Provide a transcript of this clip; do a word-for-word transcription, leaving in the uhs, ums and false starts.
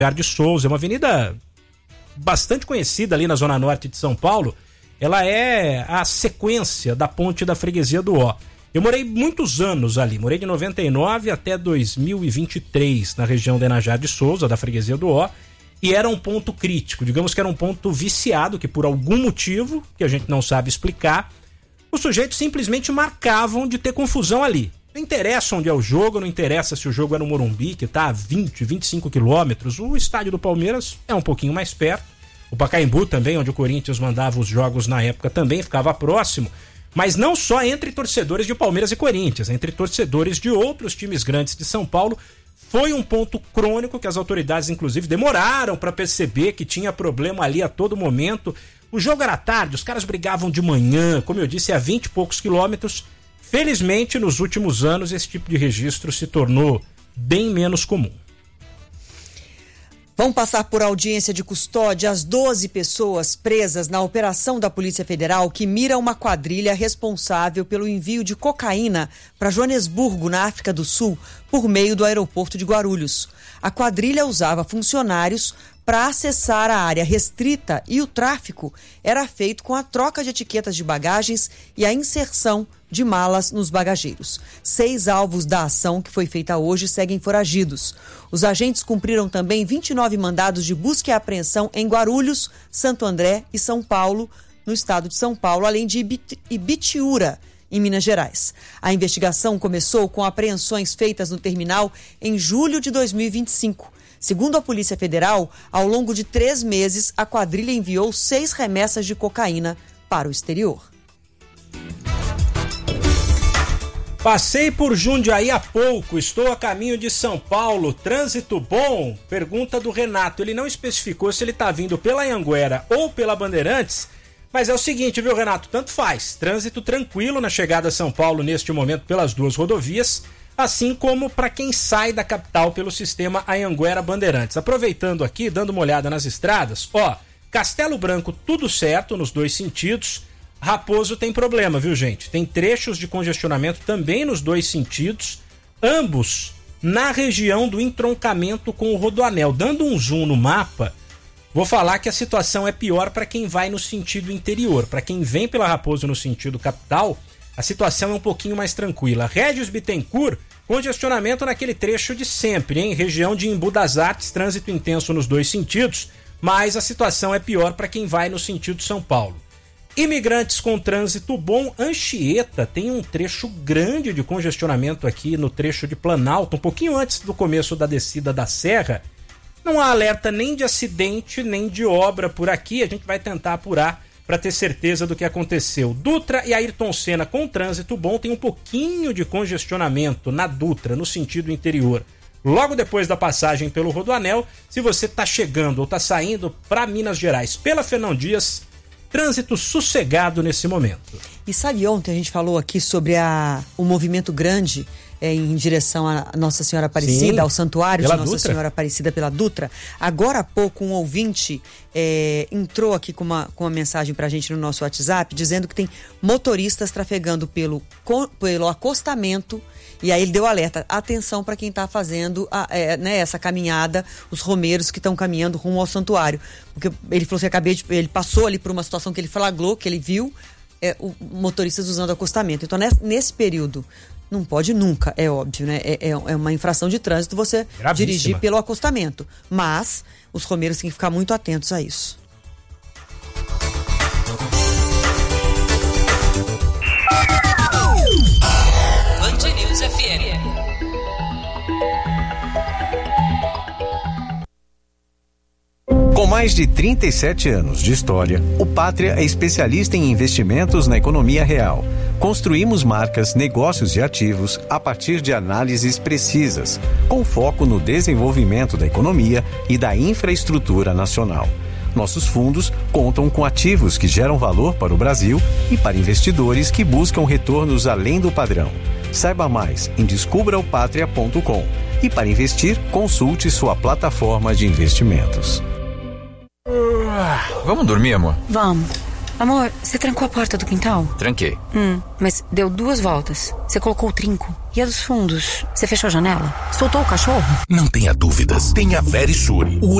de Souza, é uma avenida bastante conhecida ali na zona norte de São Paulo. Ela é a sequência da ponte da Freguesia do Ó. Eu morei muitos anos ali, morei de noventa e nove até dois mil e vinte e três na região da Enajá de Souza, da Freguesia do Ó, e era um ponto crítico, digamos que era um ponto viciado, que por algum motivo, que a gente não sabe explicar, os sujeitos simplesmente marcavam de ter confusão ali. Não interessa onde é o jogo, não interessa se o jogo é no Morumbi, que está a vinte, vinte e cinco quilômetros, o estádio do Palmeiras é um pouquinho mais perto, o Pacaembu também, onde o Corinthians mandava os jogos na época, também ficava próximo. Mas não só entre torcedores de Palmeiras e Corinthians, entre torcedores de outros times grandes de São Paulo, foi um ponto crônico que as autoridades, inclusive, demoraram para perceber que tinha problema ali a todo momento. O jogo era tarde, os caras brigavam de manhã, como eu disse, a vinte e poucos quilômetros. Felizmente, nos últimos anos, esse tipo de registro se tornou bem menos comum. Vão passar por audiência de custódia as doze pessoas presas na operação da Polícia Federal que mira uma quadrilha responsável pelo envio de cocaína para Joanesburgo, na África do Sul, por meio do aeroporto de Guarulhos. A quadrilha usava funcionários para acessar a área restrita e o tráfico era feito com a troca de etiquetas de bagagens e a inserção de malas nos bagageiros. Seis alvos da ação que foi feita hoje seguem foragidos. Os agentes cumpriram também vinte e nove mandados de busca e apreensão em Guarulhos, Santo André e São Paulo, no estado de São Paulo, além de Ibitiúra, em Minas Gerais. A investigação começou com apreensões feitas no terminal em julho de dois mil e vinte e cinco. Segundo a Polícia Federal, ao longo de três meses, a quadrilha enviou seis remessas de cocaína para o exterior. Passei por Jundiaí há pouco, estou a caminho de São Paulo, trânsito bom? Pergunta do Renato, ele não especificou se ele está vindo pela Anhanguera ou pela Bandeirantes, mas é o seguinte, viu, Renato, tanto faz, trânsito tranquilo na chegada a São Paulo neste momento pelas duas rodovias, assim como para quem sai da capital pelo sistema Anhanguera-Bandeirantes. Aproveitando aqui, dando uma olhada nas estradas, ó, Castelo Branco tudo certo nos dois sentidos, Raposo tem problema, viu, gente? Tem trechos de congestionamento também nos dois sentidos, ambos na região do entroncamento com o Rodoanel. Dando um zoom no mapa, vou falar que a situação é pior para quem vai no sentido interior. Para quem vem pela Raposo no sentido capital, a situação é um pouquinho mais tranquila. Régis Bittencourt, congestionamento naquele trecho de sempre, hein? Região de Embu das Artes, trânsito intenso nos dois sentidos, mas a situação é pior para quem vai no sentido São Paulo. Imigrantes com trânsito bom, Anchieta tem um trecho grande de congestionamento aqui no trecho de Planalto, um pouquinho antes do começo da descida da serra. Não há alerta nem de acidente, nem de obra por aqui, a gente vai tentar apurar para ter certeza do que aconteceu. Dutra e Ayrton Senna com trânsito bom, tem um pouquinho de congestionamento na Dutra, no sentido interior. Logo depois da passagem pelo Rodoanel, se você está chegando ou está saindo para Minas Gerais pela Fernão Dias, trânsito sossegado nesse momento. E sabe, ontem a gente falou aqui sobre a, o movimento grande é, em direção a Nossa Senhora Aparecida, Sim, ao santuário de Nossa Dutra. Senhora Aparecida pela Dutra. Agora há pouco um ouvinte é, entrou aqui com uma, com uma mensagem pra gente no nosso WhatsApp, dizendo que tem motoristas trafegando pelo, pelo acostamento. E aí ele deu alerta, atenção para quem está fazendo a, é, né, essa caminhada, os romeiros que estão caminhando rumo ao santuário. Porque ele falou que acabei de, ele passou ali por uma situação que ele flagrou, que ele viu é, o, motoristas usando acostamento. Então nesse, nesse período, não pode nunca, é óbvio, né? É, é uma infração de trânsito você Gravíssima. dirigir pelo acostamento. Mas os romeiros têm que ficar muito atentos a isso. F M. Com mais de trinta e sete anos de história, o Pátria é especialista em investimentos na economia real. Construímos marcas, negócios e ativos a partir de análises precisas, com foco no desenvolvimento da economia e da infraestrutura nacional. Nossos fundos contam com ativos que geram valor para o Brasil e para investidores que buscam retornos além do padrão. Saiba mais em descubra o patria ponto com e para investir, consulte sua plataforma de investimentos. Uh, vamos dormir, amor? Vamos. Amor, você trancou a porta do quintal? Tranquei. Hum, mas deu duas voltas. Você colocou o trinco. E a dos fundos? Você fechou a janela? Soltou o cachorro? Não tenha dúvidas. Tenha Verisure, o